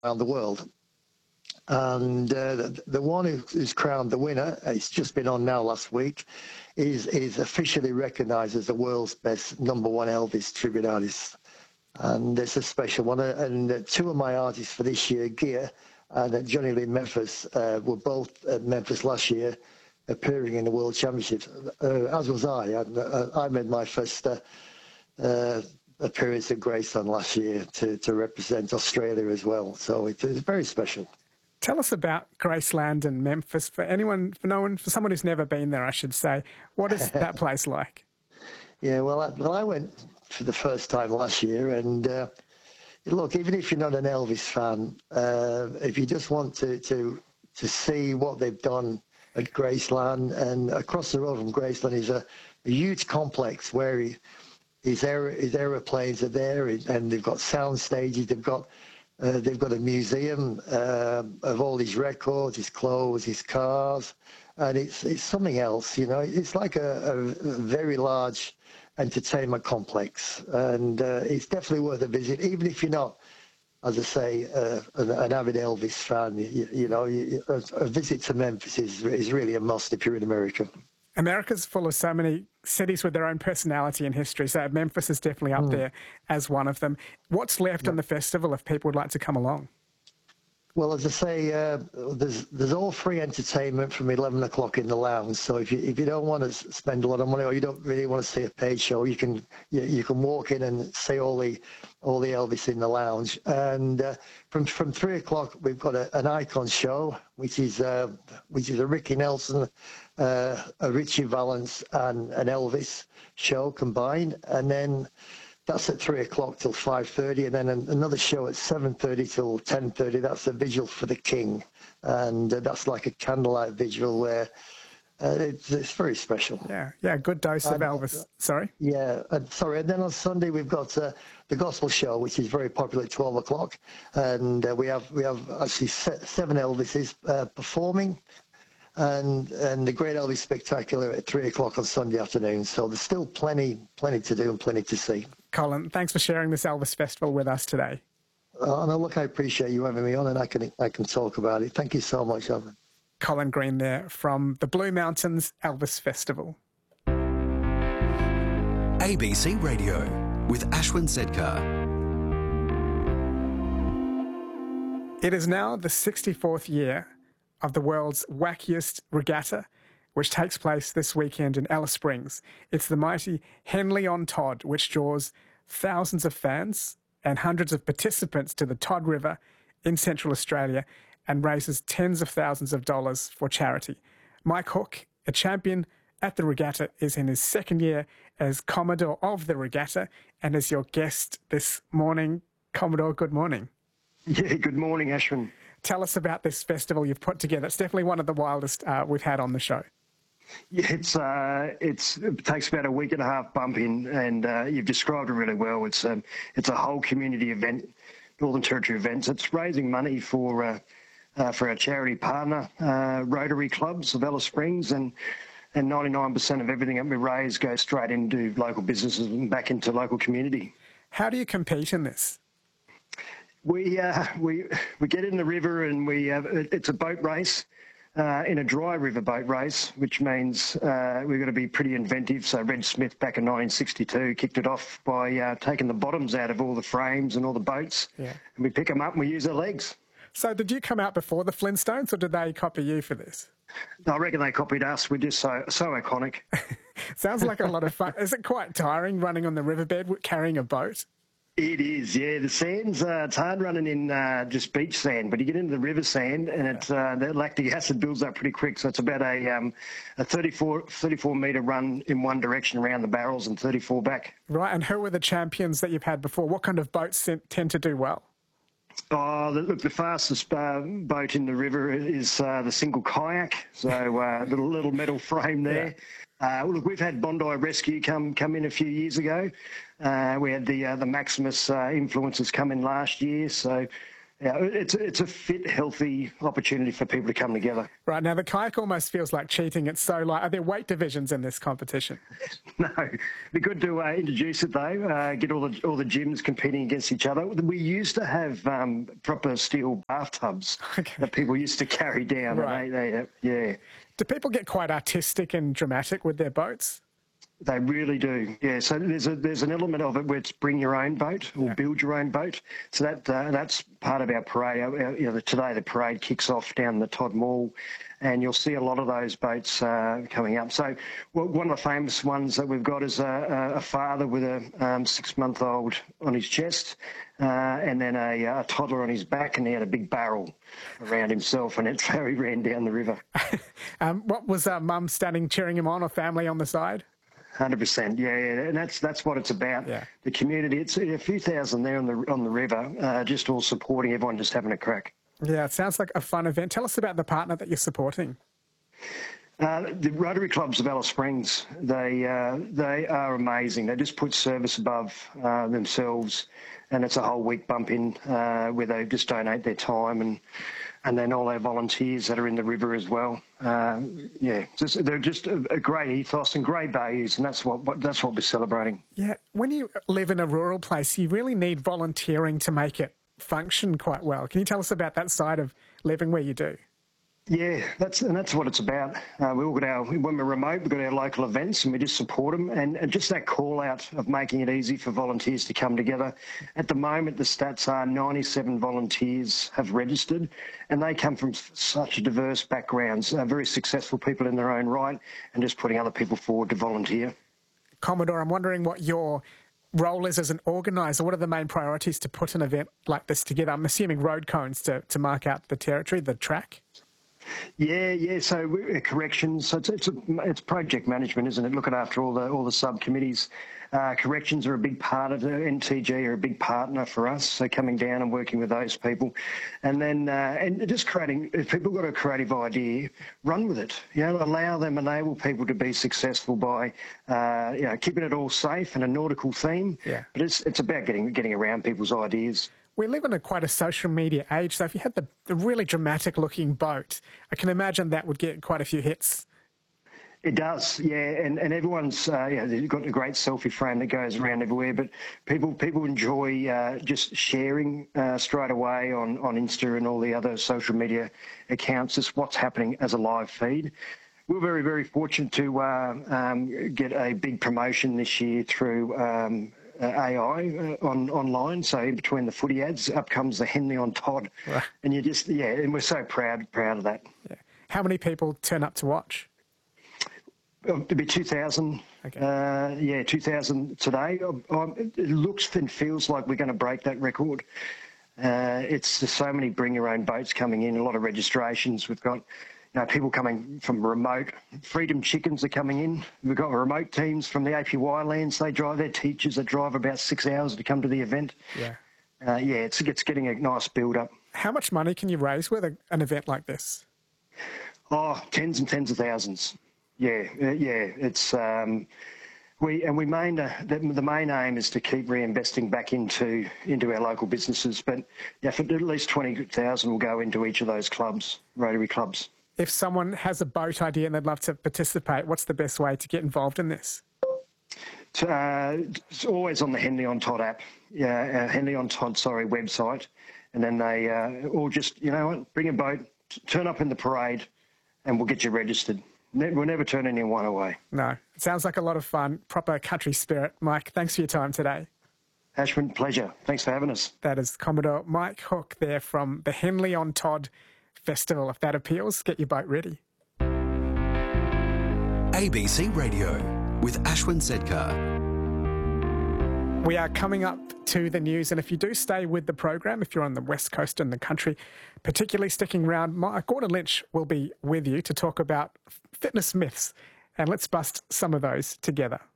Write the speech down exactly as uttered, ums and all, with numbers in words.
around the world. And uh, the, the one who's crowned the winner, it's just been on now last week, is is officially recognised as the world's best number one Elvis tribute artist. And it's a special one. And two of my artists for this year, Gia and Johnny Lee Memphis, uh, were both at Memphis last year, appearing in the World Championships, uh, as was I. I, I made my first uh, uh, appearance at Graceland last year to, to represent Australia as well. So it, it's very special. Tell us about Graceland and Memphis. For anyone, for no one, for someone who's never been there, I should say, what is that place like? Yeah, well, I, well, I went for the first time last year, and uh, look, even if you're not an Elvis fan, uh, if you just want to, to to see what they've done at Graceland, and across the road from Graceland is a, a huge complex where he, his aer his aeroplanes are there, and they've got sound stages, they've got. Uh, they've got a museum uh, of all his records, his clothes, his cars, and it's it's something else, you know. It's like a, a very large entertainment complex, and uh, it's definitely worth a visit, even if you're not, as I say, uh, an, an avid Elvis fan. You, you know, you, a, a visit to Memphis is is really a must if you're in America. America's full of so many cities with their own personality and history, so Memphis is definitely up mm. there as one of them. What's left yeah. on the festival if people would like to come along? Well, as I say, uh, there's there's all free entertainment from eleven o'clock in the lounge. So if you if you don't want to spend a lot of money, or you don't really want to see a paid show, you can you, you can walk in and see all the all the Elvis in the lounge. And uh, from from three o'clock, we've got a, an icon show, which is uh, which is a Ricky Nelson, uh, a Richie Valens, and an Elvis show combined, and then. That's at three o'clock till five thirty, and then another show at seven thirty till ten thirty. That's a vigil for the King, and uh, that's like a candlelight vigil where uh, it's, it's very special. Yeah, yeah, good dose of and, Elvis. Sorry? Yeah, and sorry. And then on Sunday we've got uh, the gospel show, which is very popular at twelve o'clock, and uh, we have we have actually seven Elvises uh, performing. And and the Great Elvis Spectacular at three o'clock on Sunday afternoon. So there's still plenty, plenty to do and plenty to see. Colin, thanks for sharing this Elvis Festival with us today. Oh, no, look, I appreciate you having me on, and I can I can talk about it. Thank you so much, Evan. Colin Green there from the Blue Mountains Elvis Festival. A B C Radio with Ashwin Sedkar. It is now the sixty-fourth year of the world's wackiest regatta, which takes place this weekend in Alice Springs. It's the mighty Henley on Todd, which draws thousands of fans and hundreds of participants to the Todd River in Central Australia and raises tens of thousands of dollars for charity. Mike Hook, a champion at the regatta, is in his second year as Commodore of the regatta and is your guest this morning. Commodore, good morning. Yeah, good morning, Ashwin. Tell us about this festival you've put together. It's definitely one of the wildest uh, we've had on the show. Yeah, it's uh, it's it takes about a week and a half bumping, and uh, you've described it really well. It's um, it's a whole community event, Northern Territory events. It's raising money for uh, uh, for our charity partner, uh, Rotary Clubs of Alice Springs, and and ninety-nine percent of everything that we raise goes straight into local businesses and back into local community. How do you compete in this? We uh, we we get in the river and we uh, it's a boat race uh, in a dry river boat race, which means uh, we've got to be pretty inventive. So Red Smith back in nineteen sixty-two kicked it off by uh, taking the bottoms out of all the frames and all the boats, yeah. and we pick them up and we use our legs. So did you come out before the Flintstones, or did they copy you for this? I reckon they copied us. We're just so so iconic. Sounds like a lot of fun. Is it quite tiring running on the riverbed carrying a boat? It is, yeah. The sands, uh, it's hard running in uh, just beach sand, but you get into the river sand and it, uh, the lactic acid builds up pretty quick. So it's about a um, a thirty-four, thirty-four metre run in one direction around the barrels and thirty-four back. Right, and who are the champions that you've had before? What kind of boats tend to do well? Oh, look, the fastest uh, boat in the river is uh, the single kayak, so uh, little little metal frame there. Yeah. Uh, well, look, we've had Bondi Rescue come come in a few years ago. Uh, we had the uh, the Maximus uh, influencers come in last year, so Yeah, it's it's a fit, healthy opportunity for people to come together. Right, now the kayak almost feels like cheating. It's so light. Are there weight divisions in this competition? No, it'd be good to uh, introduce it though. Uh, get all the all the gyms competing against each other. We used to have um, proper steel bathtubs Okay. that people used to carry down. Right. And they, they, yeah, Do people get quite artistic and dramatic with their boats? they really do. Yeah, so there's a there's an element of it where it's bring your own boat or Yeah. build your own boat. So that uh, that's part of our parade. Our, our, you know, today the parade kicks off down the Todd Mall, and you'll see a lot of those boats uh, coming up. So well, one of the famous ones that we've got is a, a father with a um, six-month-old on his chest, uh, and then a, a toddler on his back, and he had a big barrel around himself, and it's how he ran down the river. Um, what was uh, mum standing cheering him on, or family on the side? Hundred percent, yeah, yeah, and that's that's what it's about. Yeah. The community. It's a few thousand there on the on the river, uh, just all supporting everyone, just having a crack. Yeah, it sounds like a fun event. Tell us about the partner that you're supporting. Uh, the Rotary Clubs of Alice Springs, they uh, they are amazing. They just put service above uh, themselves, and it's a whole week bump in uh, where they just donate their time, and and then all our volunteers that are in the river as well. Uh, yeah, just, they're just a, a great ethos and great values, and that's what, what that's what we're celebrating. Yeah, when you live in a rural place, you really need volunteering to make it function quite well. Can you tell us about that side of living where you do? Yeah, that's and that's what it's about. Uh, we all got our when we're remote, we've got our local events, and we just support them. And, and just that call out of making it easy for volunteers to come together. At the moment, the stats are ninety-seven volunteers have registered, and they come from such diverse backgrounds, uh, very successful people in their own right, and just putting other people forward to volunteer. Commodore, I'm wondering what your role is as an organiser. What are the main priorities to put an event like this together? I'm assuming road cones to, to mark out the territory, the track. Yeah, yeah. So we- uh, corrections. So it's it's, a, it's project management, isn't it? Looking after all the all the subcommittees. Uh, corrections are a big part of it. N T G are a big partner for us. So coming down and working with those people, and then uh, and just creating. If people got a creative idea, run with it. You know, allow them, enable people to be successful by uh, you know keeping it all safe and a nautical theme. Yeah. But it's it's about getting getting around people's ideas. We live in a quite a social media age, so if you had the, the really dramatic looking boat, I can imagine that would get quite a few hits. It does, yeah, and and everyone's uh, yeah, they've got a great selfie frame that goes around everywhere. But people people enjoy uh, just sharing uh, straight away on on Insta and all the other social media accounts. Just what's happening as a live feed. We're very very fortunate to uh, um, get a big promotion this year through. Um, Uh, A I uh, on online, so in between the footy ads, up comes the Henley on Todd, Right. and you just yeah, and we're so proud proud of that. Yeah. How many people turn up to watch? It'll be two thousand. Okay. Uh, yeah, two thousand today. Um, um, it looks and feels like we're going to break that record. Uh, it's there's so many bring your own boats coming in. A lot of registrations. We've got. You know, people coming from remote. Freedom Chickens are coming in. We've got remote teams from the A P Y lands. They drive their teachers that drive about six hours to come to the event. Yeah. Uh, yeah, it's, it's getting a nice build up. How much money can you raise with a, an event like this? Oh, tens and tens of thousands. Yeah, uh, yeah. It's um, we and we main uh, the, the main aim is to keep reinvesting back into into our local businesses. But yeah, for at least twenty thousand will go into each of those clubs, Rotary clubs. If someone has a boat idea and they'd love to participate, what's the best way to get involved in this? Uh, it's always on the Henley on Todd app, yeah, uh, Henley on Todd, sorry, website, and then they uh, or just you know what, bring a boat, t- turn up in the parade, and we'll get you registered. Ne- we'll never turn anyone away. No, it sounds like a lot of fun, proper country spirit. Mike, thanks for your time today. Ashwin, pleasure. Thanks for having us. That is Commodore Mike Hook there from the Henley on Todd Festival. If that appeals, get your boat ready. A B C Radio with Ashwin Sedkar. We are coming up to the news, and if you do stay with the program, if you're on the west coast and the country, particularly sticking around, Mike Gordon Lynch will be with you to talk about fitness myths, and let's bust some of those together.